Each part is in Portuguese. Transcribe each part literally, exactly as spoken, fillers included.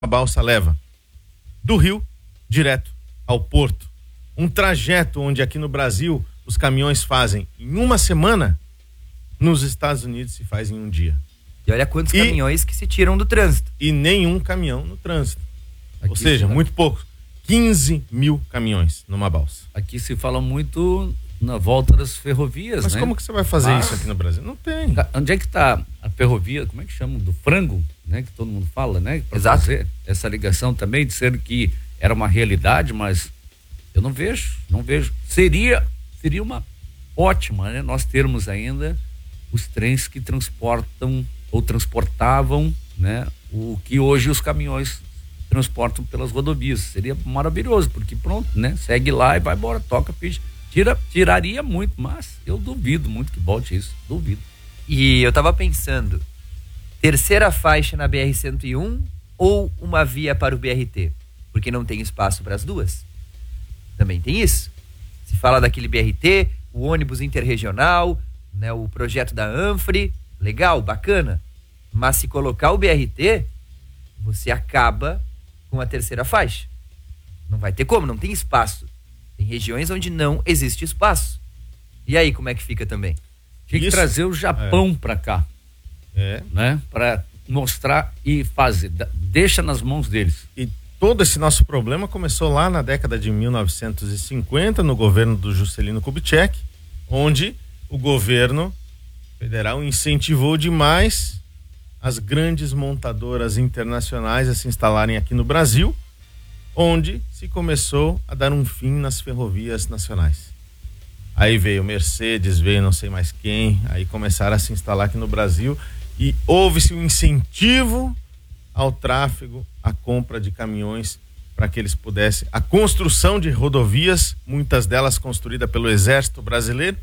A balsa leva do rio direto ao porto. Um trajeto onde aqui no Brasil os caminhões fazem em uma semana, nos Estados Unidos se faz em um dia. E olha quantos e, caminhões que se tiram do trânsito. E nenhum caminhão no trânsito. Aqui Ou seja, fala... muito pouco. quinze mil caminhões numa balsa. Aqui se fala muito na volta das ferrovias, Mas né? como que você vai fazer Mas... isso aqui no Brasil? Não tem. Onde é que está a ferrovia, como é que chama? Do frango, né? Que todo mundo fala, né? Pra Exato. fazer essa ligação também, dizendo que era uma realidade, mas eu não vejo, não vejo. Seria, seria uma ótima, né? Nós termos ainda os trens que transportam ou transportavam, né? O que hoje os caminhões transportam pelas rodovias. Seria maravilhoso, porque pronto, né? Segue lá e vai embora, toca, picha. Tira, tiraria muito, mas eu duvido muito que volte isso, duvido. E eu tava pensando, terceira faixa na B R cento e um ou uma via para o B R T? Porque não tem espaço para as duas. Também tem isso. Se fala daquele B R T, o ônibus interregional, né, o projeto da Anfre, legal, bacana. Mas se colocar o B R T, você acaba com a terceira faixa. Não vai ter como, não tem espaço. Tem regiões onde não existe espaço. E aí, como é que fica também? Tinha que Isso. trazer o Japão É. pra cá, É. né? Pra mostrar e fazer. Deixa nas mãos deles. E todo esse nosso problema começou lá na década de mil novecentos e cinquenta, no governo do Juscelino Kubitschek, onde o governo federal incentivou demais as grandes montadoras internacionais a se instalarem aqui no Brasil, onde se começou a dar um fim nas ferrovias nacionais. Aí veio Mercedes, veio não sei mais quem, aí começaram a se instalar aqui no Brasil e houve-se um incentivo ao tráfego, à compra de caminhões para que eles pudessem, a construção de rodovias, muitas delas construídas pelo Exército Brasileiro,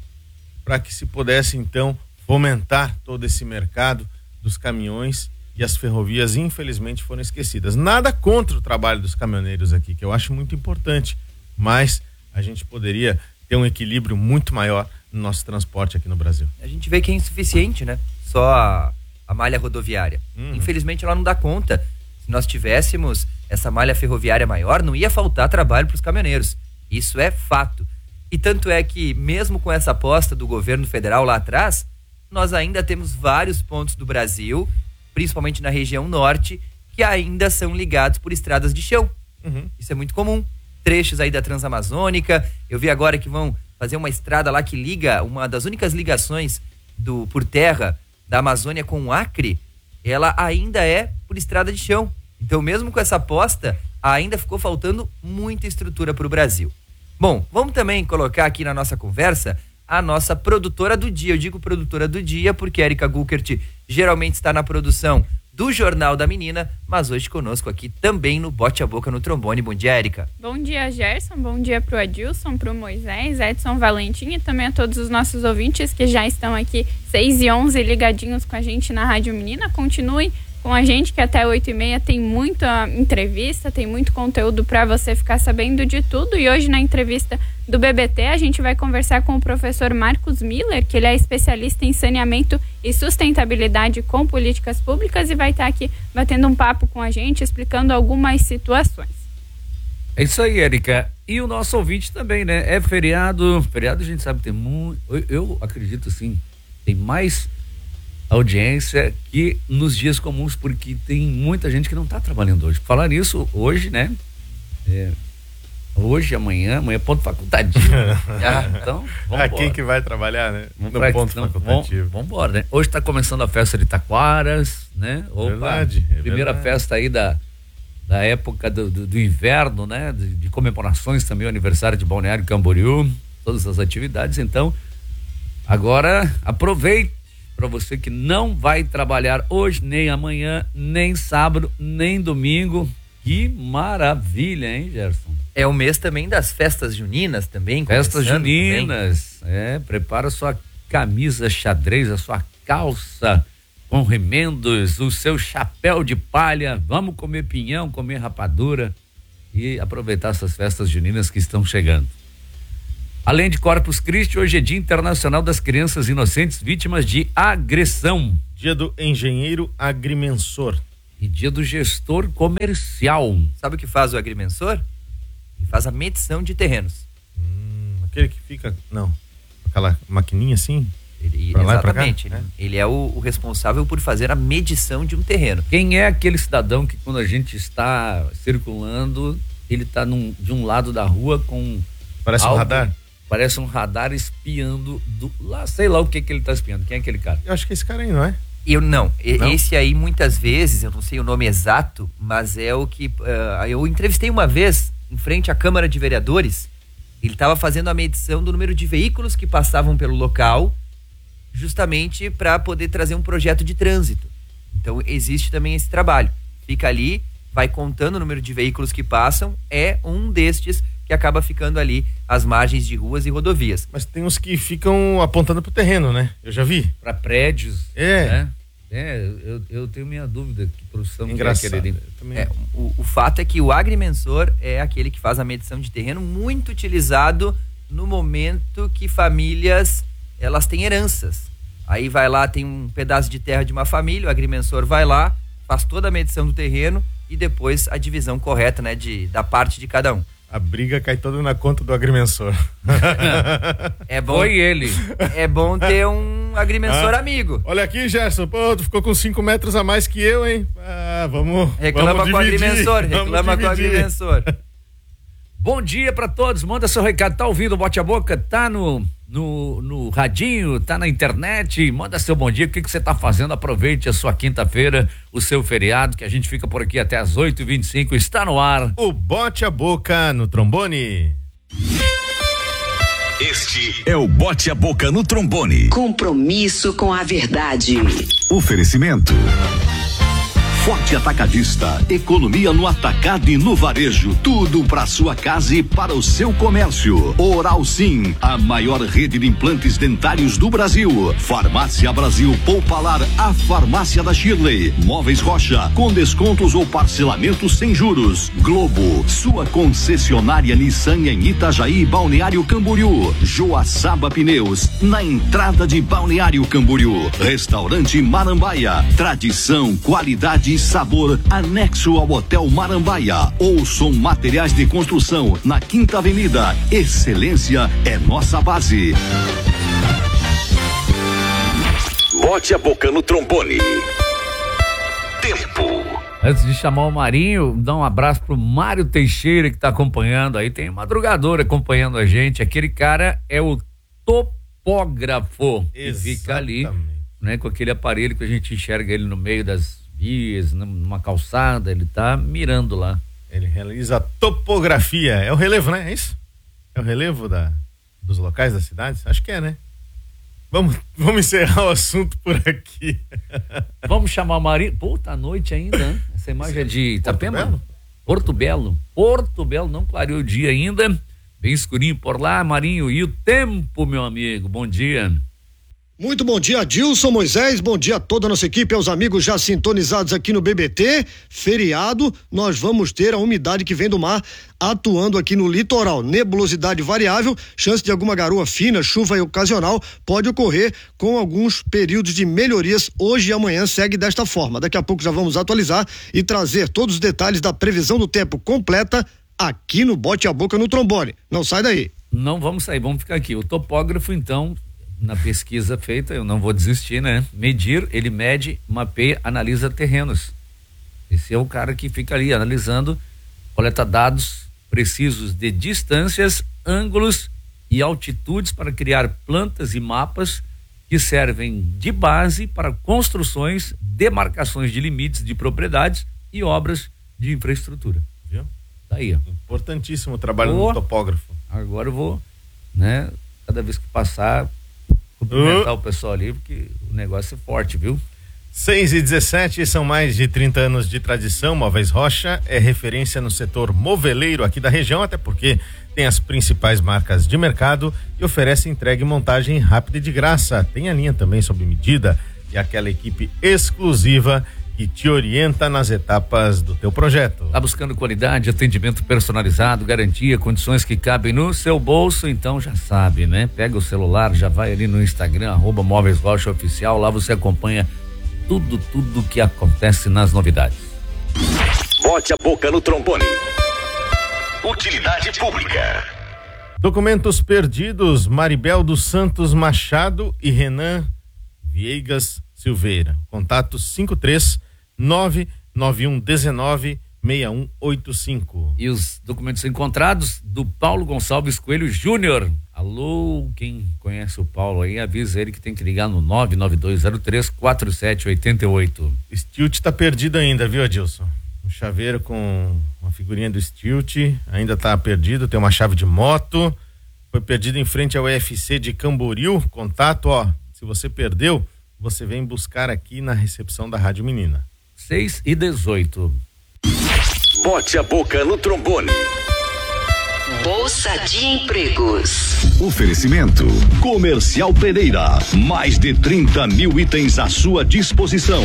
para que se pudesse então fomentar todo esse mercado dos caminhões. E as ferrovias, infelizmente, foram esquecidas. Nada contra o trabalho dos caminhoneiros aqui, que eu acho muito importante, mas a gente poderia ter um equilíbrio muito maior no nosso transporte aqui no Brasil. A gente vê que é insuficiente, né? Só a, a malha rodoviária. Uhum. Infelizmente, ela não dá conta. Se nós tivéssemos essa malha ferroviária maior, não ia faltar trabalho para os caminhoneiros. Isso é fato. E tanto é que, mesmo com essa aposta do governo federal lá atrás, nós ainda temos vários pontos do Brasil, principalmente na região norte, que ainda são ligados por estradas de chão. Uhum. Isso é muito comum. Trechos aí da Transamazônica. Eu vi agora que vão fazer uma estrada lá que liga, uma das únicas ligações do, por terra da Amazônia com o Acre, ela ainda é por estrada de chão. Então, mesmo com essa aposta, ainda ficou faltando muita estrutura para o Brasil. Bom, vamos também colocar aqui na nossa conversa a nossa produtora do dia. Eu digo produtora do dia porque a Erika Gulkert geralmente está na produção do Jornal da Menina, mas hoje conosco aqui também no Bote a Boca no Trombone. Bom dia, Erika. Bom dia, Gerson. Bom dia pro Adilson, pro Moisés, Edson Valentim e também a todos os nossos ouvintes que já estão aqui seis e onze ligadinhos com a gente na Rádio Menina. Continuem com a gente que até oito e meia tem muita entrevista, tem muito conteúdo para você ficar sabendo de tudo. E hoje na entrevista do B B T a gente vai conversar com o professor Marcos Miller, que ele é especialista em saneamento e sustentabilidade com políticas públicas e vai estar aqui batendo um papo com a gente, explicando algumas situações. É isso aí, Erika. E o nosso ouvinte também, né? É feriado, feriado a gente sabe que tem muito, eu, eu acredito assim, tem mais audiência que nos dias comuns, porque tem muita gente que não está trabalhando hoje. Falar nisso, hoje, né? É, hoje, amanhã, amanhã ponto facultativo. ah, então, vamos embora. Quem que vai trabalhar, né? Vamos no pra, ponto então, facultativo. Vamos embora, né? Hoje está começando a festa de Taquaras, né? Opa, verdade, é primeira verdade. festa aí da, da época do, do, do inverno, né? De, de comemorações também, o aniversário de Balneário Camboriú, todas as atividades. Então, agora aproveite para você que não vai trabalhar hoje, nem amanhã, nem sábado, nem domingo. Que maravilha, hein, Gerson? É o mês também das festas juninas também. Festas juninas. Também. É, prepara a sua camisa xadrez, a sua calça com remendos, o seu chapéu de palha. Vamos comer pinhão, comer rapadura e aproveitar essas festas juninas que estão chegando. Além de Corpus Christi, hoje é Dia Internacional das Crianças Inocentes Vítimas de Agressão. Dia do Engenheiro Agrimensor. e dia do gestor comercial. Sabe o que faz o agrimensor? Ele faz a medição de terrenos. Hum, aquele que fica, não, aquela maquininha assim? Ele, pra lá exatamente. E pra cá, ele, é. ele é o, o responsável por fazer a medição de um terreno. Quem é aquele cidadão que quando a gente está circulando, ele está num, de um lado da rua com... Parece algo, um radar? Parece um radar espiando do, lá, sei lá o que que ele está espiando. Quem é aquele cara? Eu acho que é esse cara aí, não é? Eu não. não. Esse aí, muitas vezes, eu não sei o nome exato, mas é o que... Uh, eu entrevistei uma vez, em frente à Câmara de Vereadores, ele estava fazendo a medição do número de veículos que passavam pelo local, justamente para poder trazer um projeto de trânsito. Então, existe também esse trabalho. Fica ali, vai contando o número de veículos que passam, é um destes que acaba ficando ali às margens de ruas e rodovias. Mas tem uns que ficam apontando pro terreno, né? Eu já vi. Para prédios. É. Né? É, eu, eu tenho minha dúvida que profissão Engraçado. que é aquele. Também... É, o, o fato é que o agrimensor é aquele que faz a medição de terreno, muito utilizado no momento que famílias elas têm heranças. Aí vai lá, tem um pedaço de terra de uma família, o agrimensor vai lá, faz toda a medição do terreno e depois a divisão correta, né, de, da parte de cada um. A briga cai toda na conta do agrimensor. É bom, Foi ele. É bom ter um agrimensor ah, amigo. Olha aqui, Gerson, pô, tu ficou com cinco metros a mais que eu, hein? Ah, vamos. Reclama vamos com o dividir, agrimensor, reclama com o agrimensor. Bom dia pra todos, manda seu recado, tá ouvindo o Bote a Boca, tá no, no, no radinho, tá na internet, manda seu bom dia, o que que você tá fazendo, aproveite a sua quinta-feira, o seu feriado, que a gente fica por aqui até as oito e vinte e cinco, está no ar. O Bote a Boca no trombone. Este é o Bote a Boca no trombone. Compromisso com a verdade. Oferecimento. Forte Atacadista, economia no atacado e no varejo, tudo para sua casa e para o seu comércio. Oral Sim, a maior rede de implantes dentários do Brasil. Farmácia Brasil Poupalar, a farmácia da Shirley. Móveis Rocha, com descontos ou parcelamento sem juros. Globo, sua concessionária Nissan em Itajaí, Balneário Camboriú. Joaçaba Pneus, na entrada de Balneário Camboriú. Restaurante Marambaia, tradição, qualidade e sabor, anexo ao Hotel Marambaia. Ouçam Materiais de Construção, na Quinta Avenida. Excelência é nossa base. Bote a Boca no trombone. Tempo. Antes de chamar o Marinho, dar um abraço pro Mário Teixeira que tá acompanhando aí, tem um madrugador acompanhando a gente, aquele cara é o topógrafo. Ele fica ali, né, com aquele aparelho que a gente enxerga ele no meio das vias, numa calçada, ele tá mirando lá. Ele realiza a topografia, é o relevo, né? É isso? É o relevo da, dos locais das cidades? Acho que é, né? Vamos, vamos encerrar o assunto por aqui. Vamos chamar o Marinho. Pô, tá à noite ainda, hein? Essa imagem é de Itapema? Porto Belo? Porto Belo. Porto Belo, não clareou o dia ainda. Bem escurinho por lá, Marinho. E o tempo, meu amigo? Bom dia. Muito bom dia, Adilson, Moisés, bom dia a toda a nossa equipe, aos amigos já sintonizados aqui no B B T. Feriado, nós vamos ter a umidade que vem do mar atuando aqui no litoral. Nebulosidade variável, chance de alguma garoa fina, chuva ocasional pode ocorrer com alguns períodos de melhorias. Hoje e amanhã segue desta forma. Daqui a pouco já vamos atualizar e trazer todos os detalhes da previsão do tempo completa aqui no Bote a Boca no trombone. Não sai daí. Não vamos sair, vamos ficar aqui. O topógrafo, então, na pesquisa feita, eu não vou desistir, né? Medir, ele mede, mapeia, analisa terrenos. Esse é o cara que fica ali analisando, coleta dados precisos de distâncias, ângulos e altitudes para criar plantas e mapas que servem de base para construções, demarcações de limites de propriedades e obras de infraestrutura. Viu? Tá aí, ó. Importantíssimo o trabalho oh, do topógrafo. Agora eu vou, né? Cada vez que passar, cumprimentar uh. o pessoal ali, porque o negócio é forte, viu? seis e dezessete, são mais de trinta anos de tradição. Móveis Rocha é referência no setor moveleiro aqui da região, até porque tem as principais marcas de mercado e oferece entrega e montagem rápida e de graça. Tem a linha também sob medida e aquela equipe exclusiva que te orienta nas etapas do teu projeto. Tá buscando qualidade, atendimento personalizado, garantia, condições que cabem no seu bolso, então já sabe, né? Pega o celular, já vai ali no Instagram, arroba Móveis Rocha Oficial, lá você acompanha tudo, tudo que acontece nas novidades. Bote a boca no trombone. Utilidade pública. Documentos perdidos, Maribel dos Santos Machado e Renan Viegas Silveira. Contato cinco três nove nove um um nove seis um oito cinco. E os documentos encontrados do Paulo Gonçalves Coelho Júnior. Alô, quem conhece o Paulo aí, avisa ele que tem que ligar no nove nove dois zero três quatro sete oito oito. Stilt tá perdido ainda, viu, Adilson? Um chaveiro com uma figurinha do Stilt ainda tá perdido, tem uma chave de moto, foi perdido em frente ao U F C de Camboriú. Contato, ó, se você perdeu, você vem buscar aqui na recepção da Rádio Menina. seis e dezoito. Bote a boca no trombone. Bolsa de Empregos. Oferecimento Comercial Pereira, mais de trinta mil itens à sua disposição.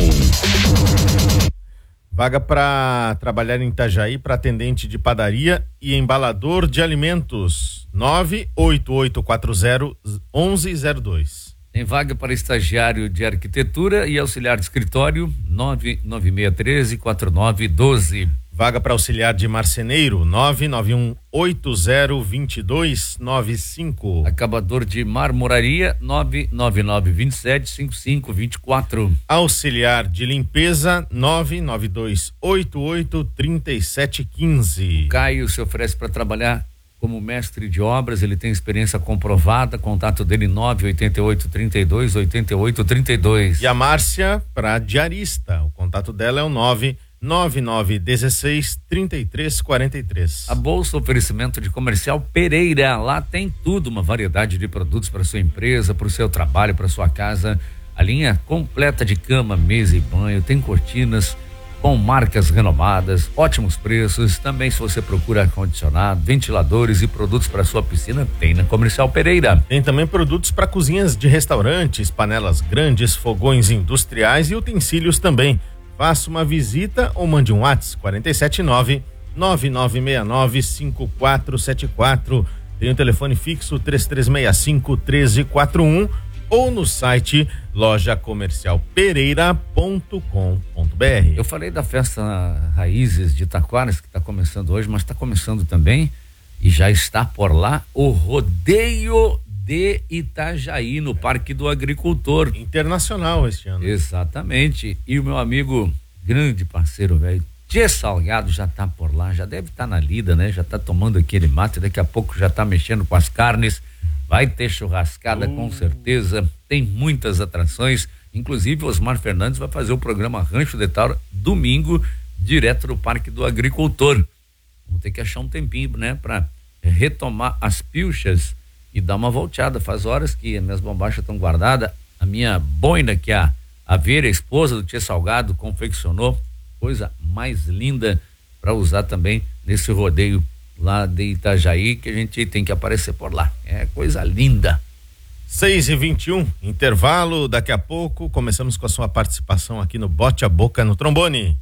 Vaga para trabalhar em Itajaí para atendente de padaria e embalador de alimentos. nove oito oito quatro zero um um zero dois. Tem vaga para estagiário de arquitetura e auxiliar de escritório. nove nove seis um três quatro nove um dois. Vaga para auxiliar de marceneiro, nove nove um oito zero dois dois nove cinco. Acabador de marmoraria, nove nove nove dois sete cinco cinco dois quatro. Auxiliar de limpeza, nove nove dois oito oito três sete um cinco. Caio se oferece para trabalhar como mestre de obras, ele tem experiência comprovada. Contato dele nove oito oito três dois oito oito três dois. E a Márcia para diarista, o contato dela é o nove nove nove um seis três três quatro três. A bolsa oferecimento de Comercial Pereira, lá tem tudo, uma variedade de produtos para sua empresa, para o seu trabalho, para sua casa. A linha completa de cama, mesa e banho, tem cortinas com marcas renomadas, ótimos preços. Também, se você procura ar-condicionado, ventiladores e produtos para sua piscina, tem na Comercial Pereira. Tem também produtos para cozinhas de restaurantes, panelas grandes, fogões industriais e utensílios também. Faça uma visita ou mande um WhatsApp quatro sete nove nove nove seis nove cinco quatro sete quatro. Tem o telefone fixo três três seis cinco um três quatro um ou no site loja comercial pereira ponto com ponto br. Eu falei da festa Raízes de Taquaras, que está começando hoje, mas está começando também e já está por lá o rodeio de Itajaí, no Parque do Agricultor. Internacional este ano. Exatamente. E o meu amigo, grande parceiro, velho, Tchê Salgado, já tá por lá, já deve estar tá na lida, né? Já tá tomando aquele mate, daqui a pouco já tá mexendo com as carnes. Vai ter churrascada, uh. com certeza. Tem muitas atrações. Inclusive, o Osmar Fernandes vai fazer o programa Rancho de Tauro domingo, direto do Parque do Agricultor. Vamos ter que achar um tempinho, né? Pra retomar as pilchas e dar uma volteada. Faz horas que as minhas bombachas estão guardadas. A minha boina que a, a Vera, a esposa do Tchê Salgado, confeccionou. Coisa mais linda para usar também nesse rodeio lá de Itajaí, que a gente tem que aparecer por lá. É coisa linda. seis e vinte e um, intervalo. Daqui a pouco começamos com a sua participação aqui no Bote a Boca no Trombone.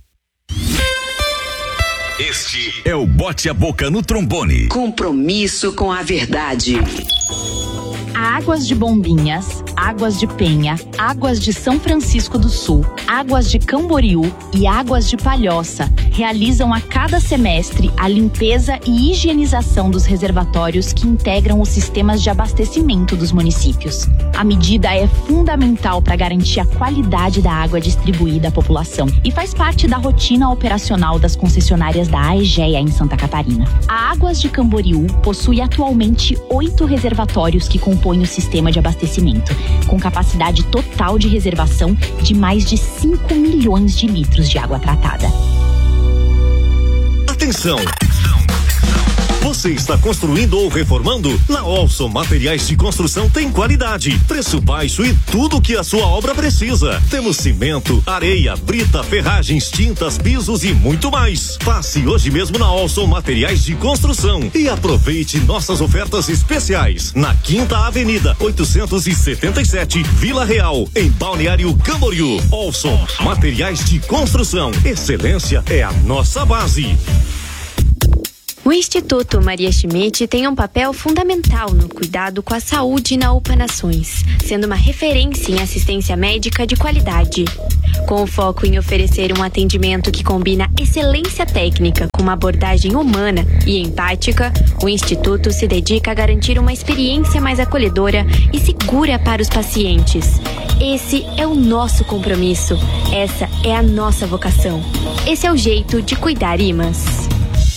Este é o Bote a Boca no Trombone. Compromisso com a verdade. Águas de Bombinhas, Águas de Penha, Águas de São Francisco do Sul, Águas de Camboriú e Águas de Palhoça realizam a cada semestre a limpeza e higienização dos reservatórios que integram os sistemas de abastecimento dos municípios. A medida é fundamental para garantir a qualidade da água distribuída à população e faz parte da rotina operacional das concessionárias da Aegea em Santa Catarina. A Águas de Camboriú possui atualmente oito reservatórios que compõem o sistema de abastecimento, com capacidade total de reservação de mais de cinco milhões de litros de água tratada. Atenção! Você está construindo ou reformando? Na Olson Materiais de Construção tem qualidade, preço baixo e tudo o que a sua obra precisa. Temos cimento, areia, brita, ferragens, tintas, pisos e muito mais. Passe hoje mesmo na Olson Materiais de Construção e aproveite nossas ofertas especiais. Na Quinta Avenida, oitocentos e setenta e sete, Vila Real, em Balneário Camboriú. Olson Materiais de Construção. Excelência é a nossa base. O Instituto Maria Schmidt tem um papel fundamental no cuidado com a saúde na UPA Nações, sendo uma referência em assistência médica de qualidade. Com o foco em oferecer um atendimento que combina excelência técnica com uma abordagem humana e empática, o Instituto se dedica a garantir uma experiência mais acolhedora e segura para os pacientes. Esse é o nosso compromisso. Essa é a nossa vocação. Esse é o jeito de cuidar I M A S.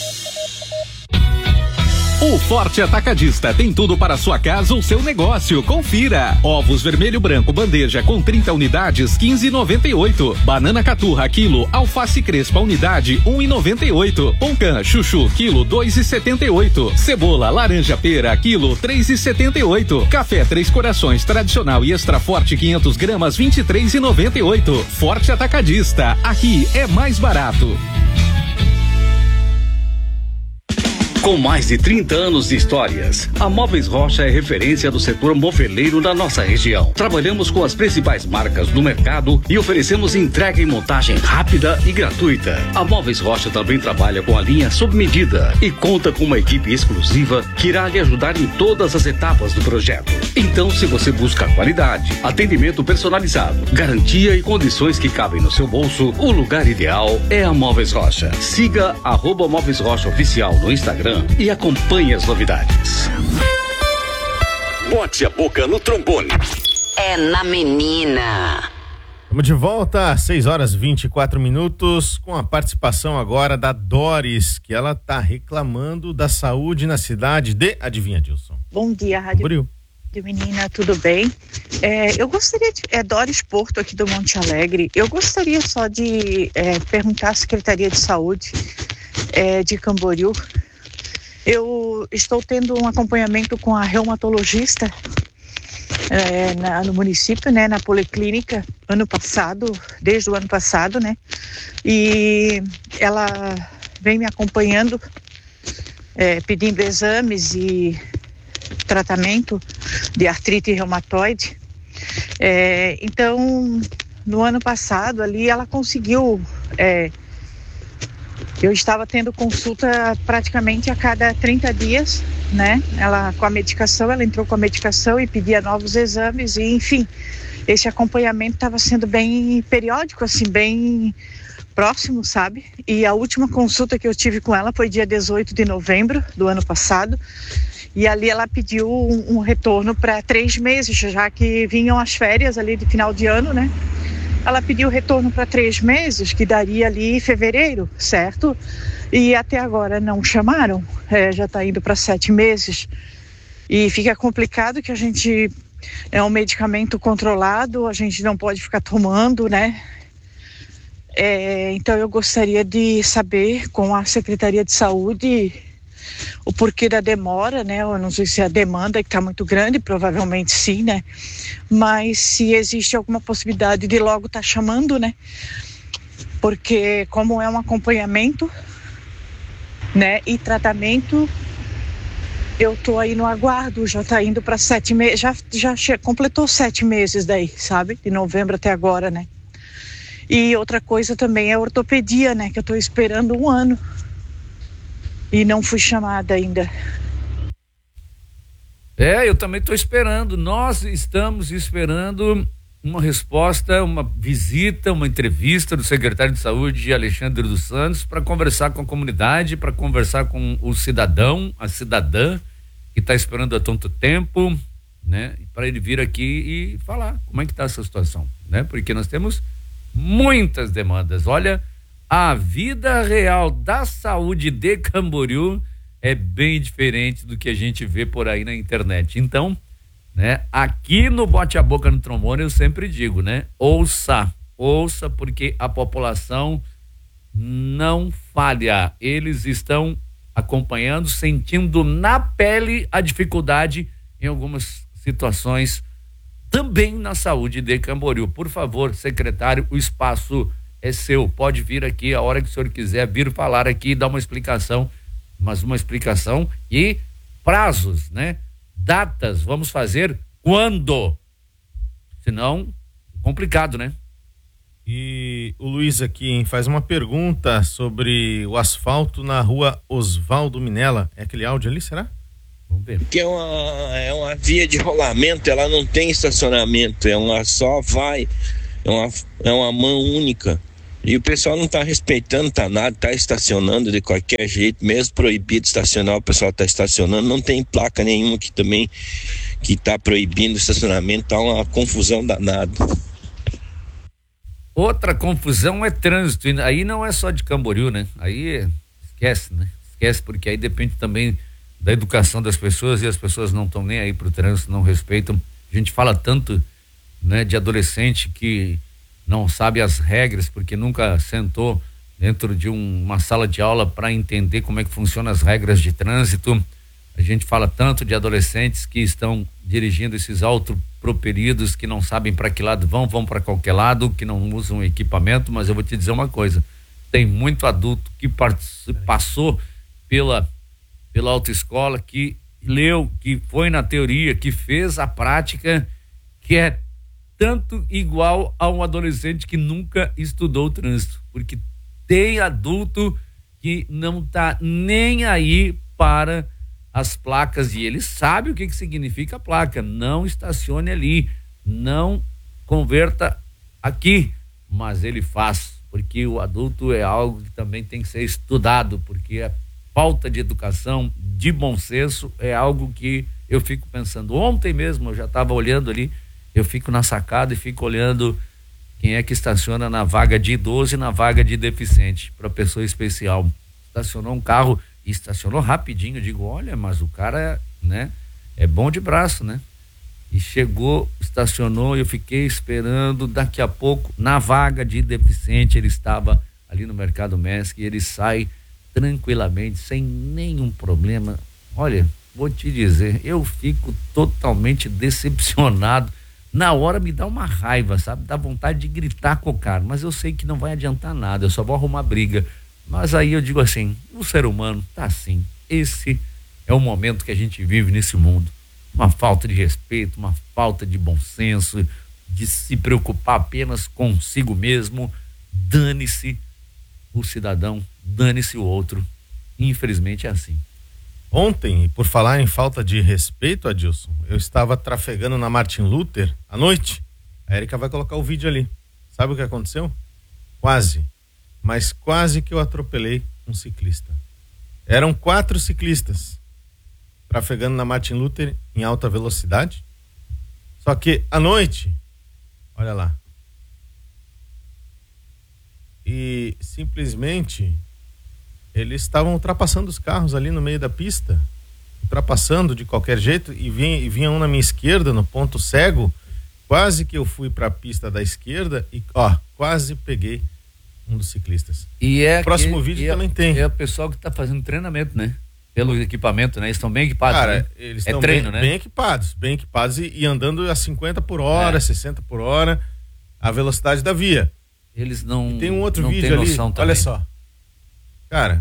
O Forte Atacadista tem tudo para sua casa ou seu negócio. Confira. Ovos vermelho branco bandeja com trinta unidades, quinze e noventa e oito. Banana caturra quilo, alface crespa unidade, um e noventa e oito. Poncã chuchu quilo, dois e setenta e oito. Cebola laranja pera quilo, três e setenta e oito. Café Três Corações tradicional e extra forte quinhentas gramas, vinte e três e noventa e oito. Forte Atacadista. Aqui é mais barato. Com mais de trinta anos de histórias, a Móveis Rocha é referência do setor moveleiro na nossa região. Trabalhamos com as principais marcas do mercado e oferecemos entrega e montagem rápida e gratuita. A Móveis Rocha também trabalha com a linha sob medida e conta com uma equipe exclusiva que irá lhe ajudar em todas as etapas do projeto. Então, se você busca qualidade, atendimento personalizado, garantia e condições que cabem no seu bolso, o lugar ideal é a Móveis Rocha. Siga arroba Móveis Rocha Oficial no Instagram e acompanhe as novidades. Bote a boca no trombone. É na menina. Estamos de volta às seis horas e vinte e quatro minutos, com a participação agora da Doris, que ela está reclamando da saúde na cidade de, adivinha, Dilson? Bom dia, Rádio Abriu. de Menina, tudo bem? É, eu gostaria de, é Doris Porto aqui do Monte Alegre, eu gostaria só de é, perguntar à Secretaria de Saúde é, de Camboriú. Eu estou tendo um acompanhamento com a reumatologista é, na, no município, né, na policlínica, ano passado, desde o ano passado, né, e ela vem me acompanhando, é, pedindo exames e tratamento de artrite reumatoide. É, então, no ano passado ali, ela conseguiu... É, Eu estava tendo consulta praticamente a cada trinta dias, né? Ela, com a medicação, ela entrou com a medicação e pedia novos exames e, enfim, esse acompanhamento estava sendo bem periódico, assim, bem próximo, sabe? E a última consulta que eu tive com ela foi dia dezoito de novembro do ano passado e ali ela pediu um, um retorno para três meses, já que vinham as férias ali de final de ano, né? Ela pediu retorno para três meses, que daria ali fevereiro, certo? E até agora não chamaram, é, já está indo para sete meses. E fica complicado que a gente é um medicamento controlado, a gente não pode ficar tomando, né? É, então eu gostaria de saber com a Secretaria de Saúde o porquê da demora, né? Eu não sei se é a demanda que está muito grande, provavelmente sim, né? Mas se existe alguma possibilidade de logo estar tá chamando, né? Porque como é um acompanhamento, né? E tratamento, eu tô aí no aguardo, já tá indo para sete meses, já, já che- completou sete meses daí, sabe? De novembro até agora, né? E outra coisa também é a ortopedia, né? Que eu tô esperando um ano. E não fui chamada ainda. É, eu também estou esperando. Nós estamos esperando uma resposta, uma visita, uma entrevista do secretário de Saúde, Alexandre dos Santos, para conversar com a comunidade, para conversar com o cidadão, a cidadã que está esperando há tanto tempo, né? Para ele vir aqui e falar como é que está essa situação, né? Porque nós temos muitas demandas. Olha, a vida real da saúde de Camboriú é bem diferente do que a gente vê por aí na internet. Então, né, aqui no Bote a Boca no Trombone eu sempre digo, né? Ouça, ouça, porque a população não falha. Eles estão acompanhando, sentindo na pele a dificuldade em algumas situações também na saúde de Camboriú. Por favor, secretário, o espaço é seu, pode vir aqui a hora que o senhor quiser vir falar aqui e dar uma explicação, mas uma explicação e prazos, né? Datas, vamos fazer quando? Senão, complicado, né? E o Luiz aqui, hein, faz uma pergunta sobre o asfalto na rua Oswaldo Minella. É aquele áudio ali, será? Vamos ver. Que é uma, é uma via de rolamento, ela não tem estacionamento, é uma só vai, é uma, é uma mão única. E o pessoal não tá respeitando, tá nada, tá estacionando de qualquer jeito, mesmo proibido de estacionar, o pessoal tá estacionando, não tem placa nenhuma que também que tá proibindo o estacionamento, tá uma confusão danada. Outra confusão é trânsito, aí não é só de Camboriú, né? Aí esquece, né? Esquece, porque aí depende também da educação das pessoas e as pessoas não estão nem aí pro trânsito, não respeitam. A gente fala tanto, né, de adolescente que não sabe as regras porque nunca sentou dentro de um, uma sala de aula para entender como é que funcionam as regras de trânsito. A gente fala tanto de adolescentes que estão dirigindo esses autopropelidos, que não sabem para que lado vão, vão para qualquer lado, que não usam equipamento, mas eu vou te dizer uma coisa, tem muito adulto que passou pela, pela autoescola, que leu, que foi na teoria, que fez a prática, que é tanto igual a um adolescente que nunca estudou o trânsito, porque tem adulto que não tá nem aí para as placas e ele sabe o que que significa a placa, não estacione ali, não converta aqui, mas ele faz, porque o adulto é algo que também tem que ser estudado, porque a falta de educação, de bom senso é algo que eu fico pensando. Ontem mesmo eu já estava olhando ali, eu fico na sacada e fico olhando quem é que estaciona na vaga de idoso e na vaga de deficiente, para pessoa especial. Estacionou um carro e estacionou rapidinho, eu digo, olha, mas o cara, né, é bom de braço, né? E chegou, estacionou, eu fiquei esperando, daqui a pouco, na vaga de deficiente, ele estava ali no Mercado Mesc, e ele sai tranquilamente, sem nenhum problema. Olha, vou te dizer, eu fico totalmente decepcionado. Na hora me dá uma raiva, sabe? Dá vontade de gritar com o cara, mas eu sei que não vai adiantar nada, eu só vou arrumar briga. Mas aí eu digo assim, o ser humano tá assim, esse é o momento que a gente vive nesse mundo, uma falta de respeito, uma falta de bom senso, de se preocupar apenas consigo mesmo, dane-se o cidadão, dane-se o outro, infelizmente é assim. Ontem, por falar em falta de respeito, Adilson, eu estava trafegando na Martin Luther à noite, a Erika vai colocar o vídeo ali, sabe o que aconteceu? Quase. Mas quase que eu atropelei um ciclista. Eram quatro ciclistas trafegando na Martin Luther em alta velocidade. Só que à noite, olha lá, e simplesmente eles estavam ultrapassando os carros ali no meio da pista, ultrapassando de qualquer jeito, e vinha, e vinha um na minha esquerda, no ponto cego. Quase que eu fui para a pista da esquerda e ó, quase peguei um dos ciclistas. E é o próximo que, vídeo é, também tem. É o pessoal que está fazendo treinamento, né? Pelo equipamento, né? Eles estão bem equipados. Cara, né? eles é estão treino, bem, né? bem equipados, bem equipados e, e andando a cinquenta por hora, É. sessenta por hora, a velocidade da via. Eles não. E tem um outro não vídeo tem ali, noção também. olha só. Cara,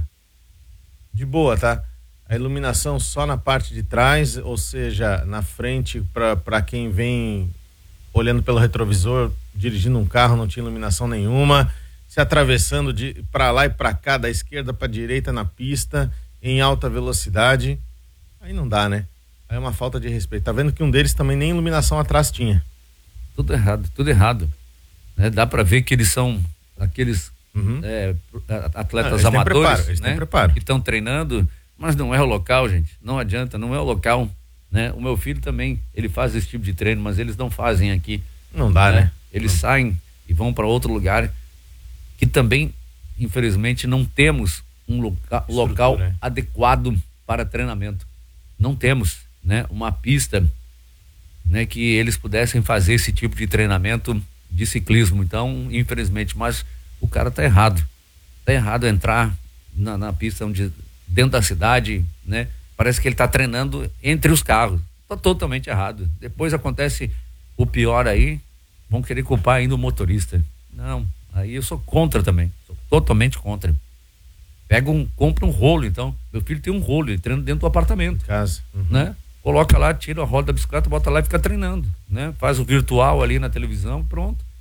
de boa, tá? A iluminação só na parte de trás, ou seja, na frente, para quem vem olhando pelo retrovisor, dirigindo um carro, não tinha iluminação nenhuma, se atravessando de para lá e para cá, da esquerda para direita na pista, em alta velocidade. Aí não dá, né? Aí é uma falta de respeito. Tá vendo que um deles também nem iluminação atrás tinha. Tudo errado, tudo errado. Né? Dá para ver que eles são aqueles Uhum. é, atletas Não, eles têm amadores, preparo, eles têm né? preparo. Que estão treinando, mas não é o local, gente. Não adianta, não é o local, né? O meu filho também, ele faz esse tipo de treino, mas eles não fazem aqui. Não dá, né? Eles Não. saem e vão para outro lugar que também, infelizmente, não temos um loca local né? adequado para treinamento. Não temos, né? Uma pista, né? Que eles pudessem fazer esse tipo de treinamento de ciclismo. Então, infelizmente, mas o cara tá errado. Tá errado entrar na, na pista onde, dentro da cidade, né? Parece que ele tá treinando entre os carros. Tá totalmente errado. Depois acontece o pior aí, vão querer culpar ainda o motorista. Não, aí eu sou contra também. Sou totalmente contra. Pega um, compra um rolo, então. Meu filho tem um rolo, ele treina dentro do apartamento. Casa. Uhum. Né? Coloca lá, tira a roda da bicicleta, bota lá e fica treinando, né? Faz o virtual ali na televisão, pronto.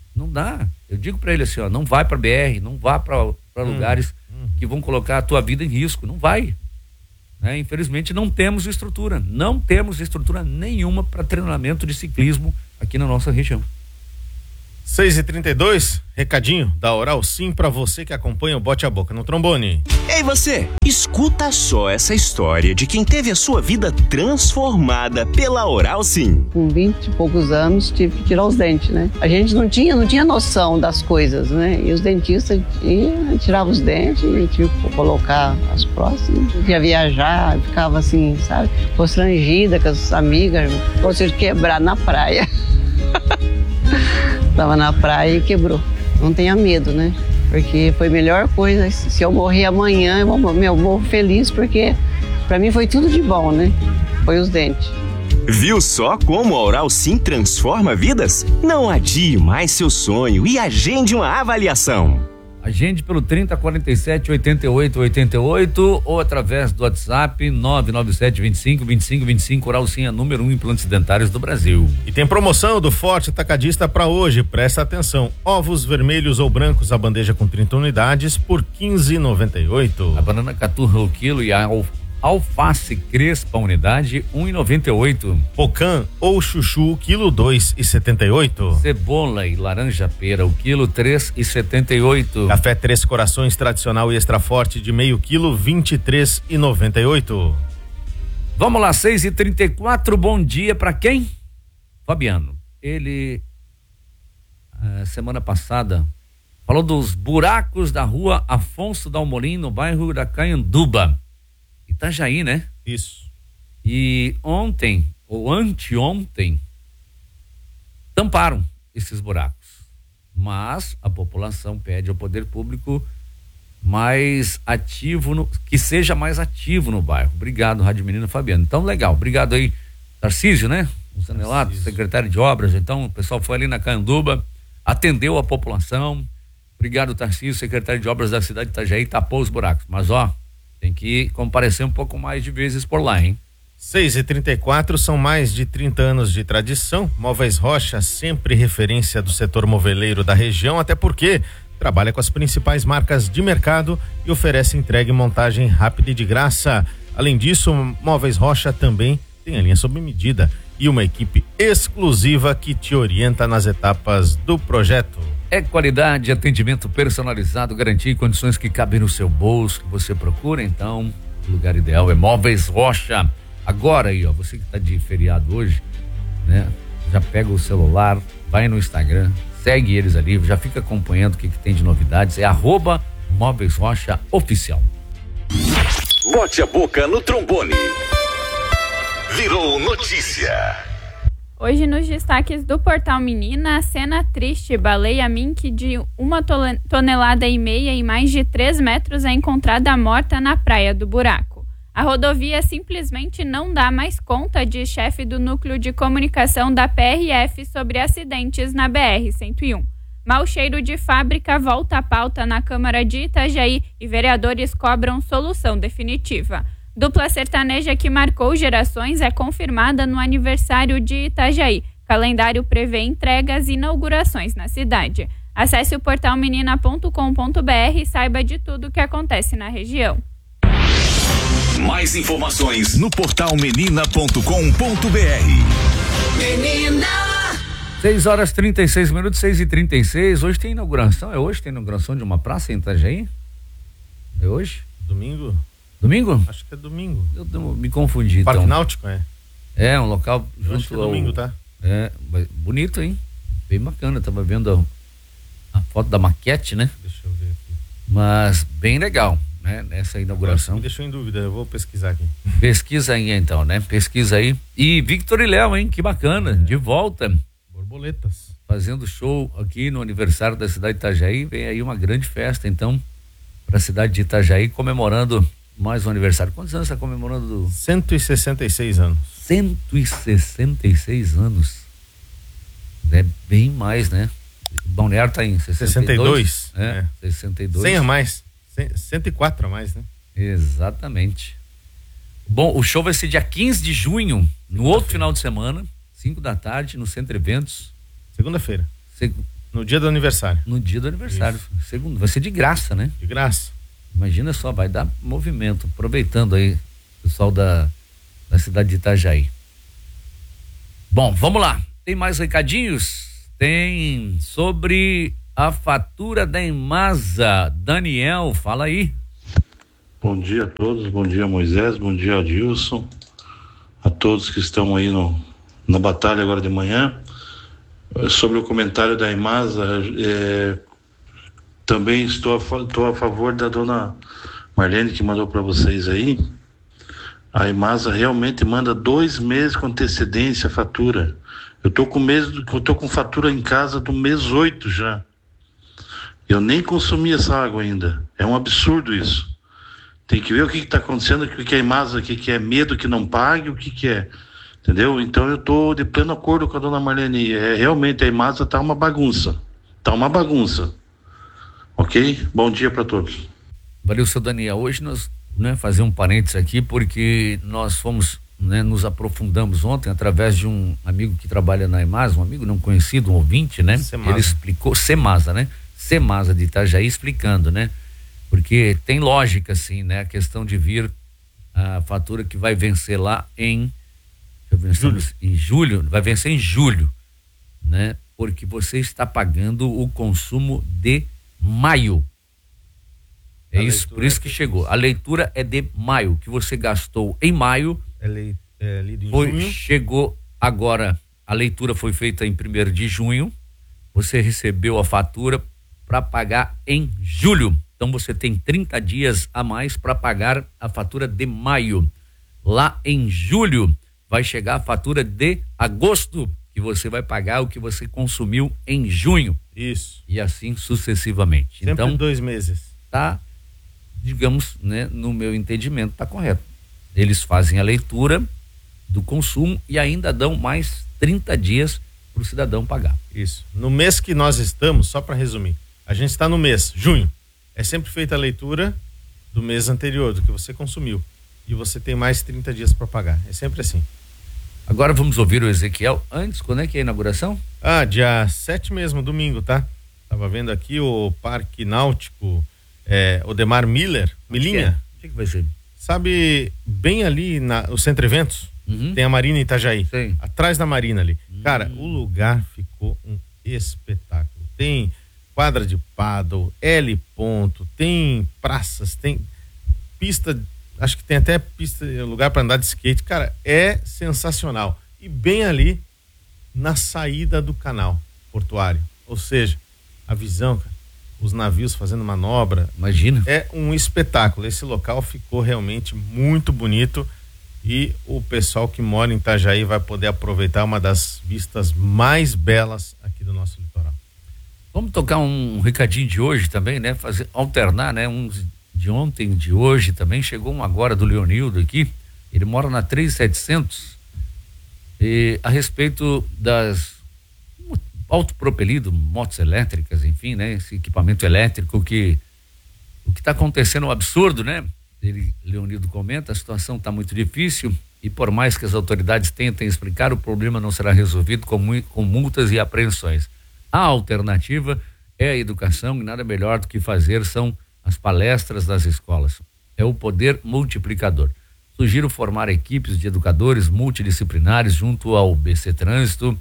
Não dá. Eu digo para ele assim, ó, não vai para B R, não vá para hum, lugares hum. que vão colocar a tua vida em risco. Não vai. Né? Infelizmente não temos estrutura. Não temos estrutura nenhuma para treinamento de ciclismo aqui na nossa região. seis e trinta e dois, recadinho da Oral Sim para você que acompanha o Bote a Boca no Trombone. Ei você, escuta só essa história de quem teve a sua vida transformada pela Oral Sim. Com vinte e poucos anos tive que tirar os dentes, né? A gente não tinha, não tinha noção das coisas, né? E os dentistas iam, tiravam os dentes e tive que colocar as próximas. Ia viajar, ficava assim, sabe? Constrangida com as amigas, fosse quebrar na praia. Tava na praia e quebrou. Não tenha medo, né? Porque foi a melhor coisa. Se eu morrer amanhã, eu morro feliz, porque pra mim foi tudo de bom, né? Foi os dentes. Viu só como a Oral Sim transforma vidas? Não adie mais seu sonho e agende uma avaliação. Agende pelo trinta, quarenta e sete, oitenta e oito, oitenta e oito ou através do WhatsApp nove nove sete, vinte e cinco, vinte e cinco, vinte e cinco. Oral Sim é número um implantes dentários do Brasil. E tem promoção do Forte Atacadista para hoje, presta atenção. Ovos vermelhos ou brancos, a bandeja com trinta unidades por quinze reais e noventa e oito centavos. A banana caturra o quilo e a alface crespa unidade um real e noventa e oito centavos. Pocan ou chuchu quilo dois reais e setenta e oito centavos. Cebola e laranja pera o quilo três reais e setenta e oito centavos. Café Três Corações tradicional e extra forte de meio quilo vinte e três reais e noventa e oito centavos. Vamos lá, seis e trinta e quatro, bom dia para quem? Fabiano. Ele a semana passada falou dos buracos da rua Afonso Dalmolin no bairro da Cayanduba, Itajaí, né? Isso. E ontem, ou anteontem, tamparam esses buracos. Mas a população pede ao poder público mais ativo, no, que seja mais ativo no bairro. Obrigado, Rádio Menina Fabiano. Então, legal. Obrigado aí, Tarcísio, né? O Zanelato, secretário de obras. Então, o pessoal foi ali na Cayanduba, atendeu a população. Obrigado, Tarcísio, secretário de obras da cidade de Itajaí, tapou os buracos. Mas, ó, tem que comparecer um pouco mais de vezes por lá, hein? seis e trinta e quatro, são mais de trinta anos de tradição. Móveis Rocha, sempre referência do setor moveleiro da região, até porque trabalha com as principais marcas de mercado e oferece entrega e montagem rápida e de graça. Além disso, Móveis Rocha também tem a linha sob medida e uma equipe exclusiva que te orienta nas etapas do projeto. É qualidade, atendimento personalizado, garantia e condições que cabem no seu bolso, que você procura. Então, o lugar ideal é Móveis Rocha. Agora aí, ó, você que tá de feriado hoje, né? Já pega o celular, vai no Instagram, segue eles ali, já fica acompanhando o que, que tem de novidades. É arroba Móveis Rocha Oficial. Bote a boca no trombone. Virou notícia. Hoje nos destaques do Portal Menina, cena triste, baleia mink de uma tonelada e meia e mais de três metros é encontrada morta na Praia do Buraco. A rodovia simplesmente não dá mais conta, diz chefe do núcleo de comunicação da P R F sobre acidentes na B R cento e um. Mau cheiro de fábrica volta à pauta na Câmara de Itajaí e vereadores cobram solução definitiva. Dupla sertaneja que marcou gerações é confirmada no aniversário de Itajaí. Calendário prevê entregas e inaugurações na cidade. Acesse o portal menina ponto com ponto b r e saiba de tudo o que acontece na região. Mais informações no portal menina ponto com ponto b r. Menina! seis horas trinta e seis minutos, seis e trinta e seis. Hoje tem inauguração? É hoje? Tem inauguração de uma praça em Itajaí? É hoje? Domingo? Domingo? Acho que é domingo. Eu, eu me confundi. Parque então. Náutico, é? É, um local eu junto acho que é ao... domingo, tá? É, bonito, hein? Bem bacana, tava vendo a, a foto da maquete, né? Deixa eu ver aqui. Mas bem legal, né? Essa inauguração. Me deixou em dúvida, eu vou pesquisar aqui. Pesquisa aí então, né? Pesquisa aí. E Victor e Léo, hein? Que bacana, é. De volta. Borboletas. Fazendo show aqui no aniversário da cidade de Itajaí, vem aí uma grande festa, então, para a cidade de Itajaí, comemorando mais um aniversário. Quantos anos está comemorando? cento e sessenta e seis anos. cento e sessenta e seis anos. É bem mais, né? O Balneário está em sessenta e dois. sessenta e dois. É, é. sessenta e dois. cem a mais. cento e quatro a mais, né? Exatamente. Bom, o show vai ser dia quinze de junho, no outro final de semana, cinco da tarde, no Centro Eventos. Segunda-feira. Se... No dia do aniversário. No dia do aniversário. Isso. Segundo, vai ser de graça, né? De graça. Imagina só, vai dar movimento. Aproveitando aí, pessoal da, da cidade de Itajaí. Bom, vamos lá. Tem mais recadinhos? Tem sobre a fatura da Imasa. Daniel, fala aí. Bom dia a todos, bom dia Moisés, bom dia Adilson, a todos que estão aí no, na batalha agora de manhã. Sobre o comentário da Imasa, é, também estou a, estou a favor da dona Marlene que mandou para vocês aí. A Imasa realmente manda dois meses com antecedência a fatura. Eu estou com mês, eu tô com fatura em casa do mês oito já. Eu nem consumi essa água ainda. É um absurdo isso. Tem que ver o que está acontecendo, o que é Imasa, o que é medo que não pague, o que, que é. Entendeu? Então eu estou de pleno acordo com a dona Marlene. É, realmente a Imasa está uma bagunça. Está uma bagunça. Ok? Bom dia para todos. Valeu, seu Daniel. Hoje nós, né, fazer um parênteses aqui, porque nós fomos, né, nos aprofundamos ontem através de um amigo que trabalha na Imasa, um amigo não conhecido, um ouvinte, né? Semasa. Ele explicou, Semasa, né? Semasa de Itajaí explicando, né? Porque tem lógica, assim, né? A questão de vir a fatura que vai vencer lá em Julho. Em julho, vai vencer em julho, né? Porque você está pagando o consumo de maio. É a isso, por isso que é chegou. A leitura é de maio, que você gastou em maio. É, lei, é lido em foi, junho. Chegou agora, a leitura foi feita em primeiro de junho. Você recebeu a fatura para pagar em julho. Então você tem trinta dias a mais para pagar a fatura de maio. Lá em julho vai chegar a fatura de agosto, que você vai pagar o que você consumiu em junho. Isso. E assim sucessivamente. Sempre então, dois meses. Tá, digamos, né, no meu entendimento, tá correto. Eles fazem a leitura do consumo e ainda dão mais trinta dias para o cidadão pagar. Isso. No mês que nós estamos, só para resumir, a gente está no mês, junho. É sempre feita a leitura do mês anterior, do que você consumiu. E você tem mais trinta dias para pagar. É sempre assim. Agora vamos ouvir o Ezequiel. Antes, quando é que é a inauguração? Ah, dia sete mesmo, domingo, tá? Tava vendo aqui o Parque Náutico é, Odemar Miller, Milinha. O que, que vai ser? Sabe, bem ali na, o Centro Eventos, uhum. tem a Marina Itajaí. Sim. Atrás da Marina ali. Uhum. Cara, o lugar ficou um espetáculo. Tem quadra de paddle, L ponto, tem praças, tem pista, acho que tem até pista, lugar para andar de skate. Cara, é sensacional. E bem ali na saída do canal portuário. Ou seja, a visão, cara, os navios fazendo manobra. Imagina. É um espetáculo. Esse local ficou realmente muito bonito e o pessoal que mora em Itajaí vai poder aproveitar uma das vistas mais belas aqui do nosso litoral. Vamos tocar um recadinho de hoje também, né? Fazer, alternar, né? Uns de ontem, de hoje também. Chegou um agora do Leonildo aqui. Ele mora na três mil e setecentos. E a respeito das autopropelido, motos elétricas, enfim, né? Esse equipamento elétrico que o que está acontecendo é um absurdo, né? Ele, Leonildo comenta, a situação está muito difícil e por mais que as autoridades tentem explicar, o problema não será resolvido com, com multas e apreensões. A alternativa é a educação e nada melhor do que fazer são as palestras das escolas. É o poder multiplicador. Sugiro formar equipes de educadores multidisciplinares junto ao B C Trânsito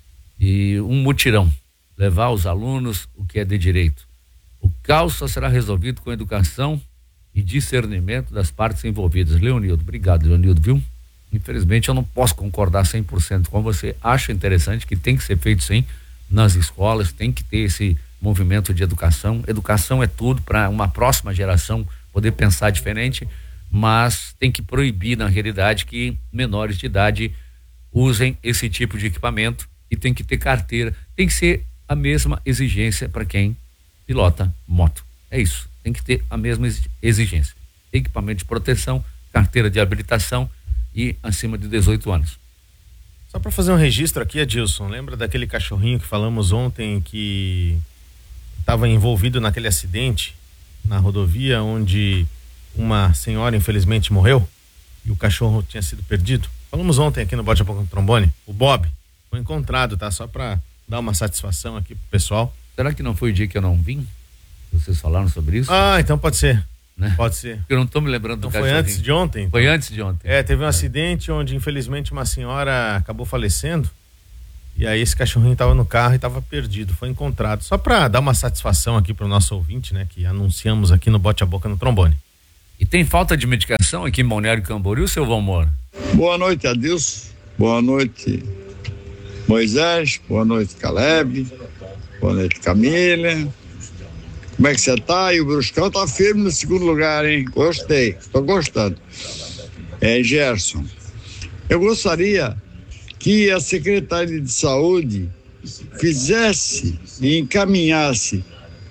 e um mutirão, levar aos alunos o que é de direito. O caos só será resolvido com educação e discernimento das partes envolvidas. Leonildo, obrigado, Leonildo, viu? Infelizmente eu não posso concordar cem por cento com você. Acho interessante que tem que ser feito sim nas escolas, tem que ter esse movimento de educação. Educação é tudo para uma próxima geração poder pensar diferente, mas tem que proibir na realidade que menores de idade usem esse tipo de equipamento e tem que ter carteira, tem que ser a mesma exigência para quem pilota moto. É isso, tem que ter a mesma exigência. Equipamento de proteção, carteira de habilitação e acima de dezoito anos. Só para fazer um registro aqui, Adilson, lembra daquele cachorrinho que falamos ontem que estava envolvido naquele acidente na rodovia onde uma senhora infelizmente morreu e o cachorro tinha sido perdido? Falamos ontem aqui no Bote a Pouco no Trombone, o Bob foi encontrado, tá? Só para dar uma satisfação aqui pro pessoal. Será que não foi o dia que eu não vim? Vocês falaram sobre isso? Ah, então pode ser. Né? Pode ser. Eu não estou me lembrando então do foi cachorrinho. antes de ontem? Foi antes de ontem. É, teve um é. acidente onde infelizmente uma senhora acabou falecendo e aí esse cachorrinho estava no carro e estava perdido, foi encontrado. Só para dar uma satisfação aqui para o nosso ouvinte, né, que anunciamos aqui no Bote a Boca no Trombone. E tem falta de medicação aqui em Balneário Camboriú, seu Valmor? Boa noite, Adilson. Boa noite, Moisés. Boa noite, Caleb. Boa noite, Camila. Como é que você tá? E o Bruscão tá firme no segundo lugar, hein? Gostei, tô gostando. É, Gerson, eu gostaria que a Secretaria de Saúde fizesse e encaminhasse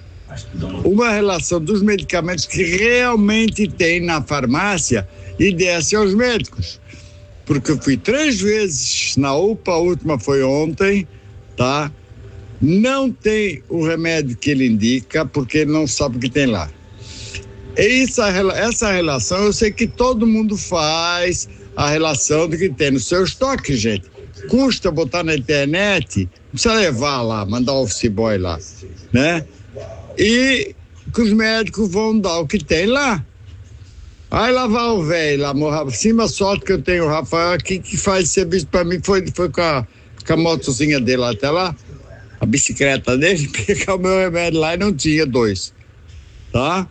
uma relação dos medicamentos que realmente tem na farmácia e desse aos médicos. Porque eu fui três vezes na U P A, a última foi ontem, tá? Não tem o remédio que ele indica, porque ele não sabe o que tem lá. Essa, essa relação, eu sei que todo mundo faz a relação do que tem no seu estoque, gente. Custa botar na internet, não precisa levar lá, mandar o office boy lá, né? E que os médicos vão dar o que tem lá. Aí lá vai o velho lá, morra. Cima sorte que eu tenho o Rafael aqui, que faz serviço pra mim, foi, foi com, a, com a motozinha dele até lá, a bicicleta dele, pegar o meu remédio lá e não tinha dois, tá?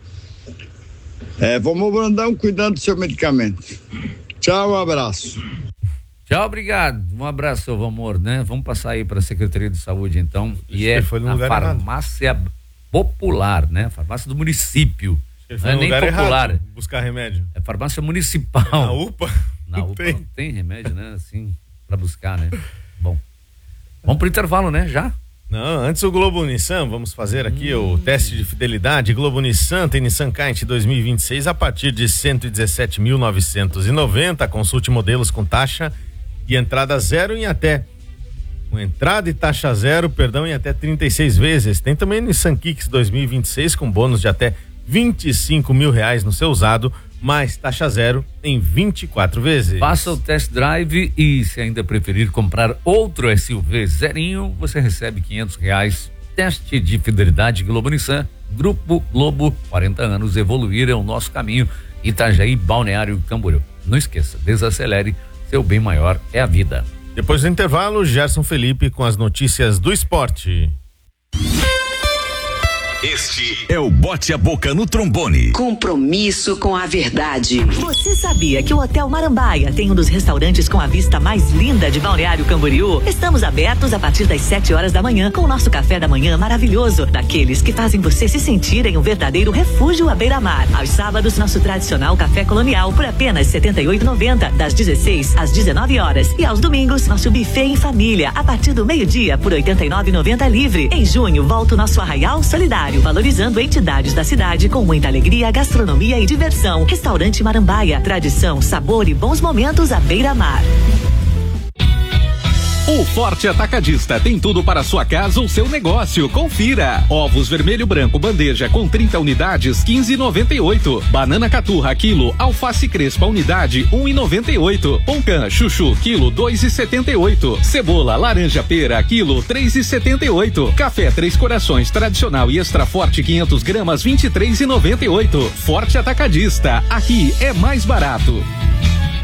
É, vamos mandar um cuidado do seu medicamento. Tchau, um abraço. Tchau, obrigado. Um abraço, seu amor, né? Vamos passar aí para a Secretaria de Saúde, então. E é foi no a lugar farmácia errado. Popular, né? A farmácia do município. Ele foi não no é nem lugar popular. Errado, buscar remédio. É farmácia municipal. Na U P A? Na não U P A tem. não tem remédio, né? Assim, para buscar, né? Bom, vamos pro intervalo, né? Já? Não, antes o Globo Nissan, vamos fazer aqui hum. o teste de fidelidade. Globo Nissan tem Nissan Kite dois mil e vinte e seis a partir de cento e dezessete mil novecentos e noventa. Consulte modelos com taxa e entrada zero em até com entrada e taxa zero, perdão, em até trinta e seis vezes. Tem também Nissan Kicks dois mil e vinte e seis com bônus de até vinte e cinco mil reais no seu usado, mais taxa zero em vinte e quatro vezes. Faça o test drive e, se ainda preferir comprar outro S U V zerinho, você recebe quinhentos reais. Teste de fidelidade Globo Nissan. Grupo Globo, quarenta anos, evoluir é o nosso caminho. Itajaí, Balneário Camboriú. Não esqueça, desacelere, seu bem maior é a vida. Depois do intervalo, Gerson Felipe com as notícias do esporte. Este é o Bote a Boca no Trombone. Compromisso com a verdade. Você sabia que o Hotel Marambaia tem um dos restaurantes com a vista mais linda de Balneário Camboriú? Estamos abertos a partir das sete horas da manhã com o nosso café da manhã maravilhoso, daqueles que fazem você se sentir em um verdadeiro refúgio à beira-mar. Aos sábados, nosso tradicional café colonial por apenas setenta e oito reais e noventa centavos, das dezesseis às dezenove horas. E aos domingos, nosso buffet em família a partir do meio-dia por oitenta e nove reais e noventa centavos livre. Em junho, volta o nosso Arraial Solidário, valorizando entidades da cidade com muita alegria, gastronomia e diversão. Restaurante Marambaia, tradição, sabor e bons momentos à beira-mar. O Forte Atacadista tem tudo para sua casa ou seu negócio. Confira. Ovos vermelho branco bandeja com trinta unidades, quinze reais e noventa e oito centavos. Banana caturra quilo, alface crespa unidade, um real e noventa e oito centavos. Poncan chuchu quilo, dois reais e setenta e oito centavos. Cebola laranja pera quilo, três reais e setenta e oito centavos. Café Três Corações tradicional e extra forte quinhentas gramas, vinte e três reais e noventa e oito centavos. Forte Atacadista, aqui é mais barato.